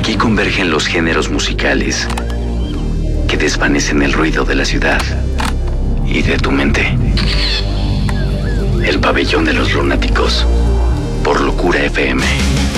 Aquí convergen los géneros musicales que desvanecen el ruido de la ciudad y de tu mente. El pabellón de los lunáticos por Locura FM.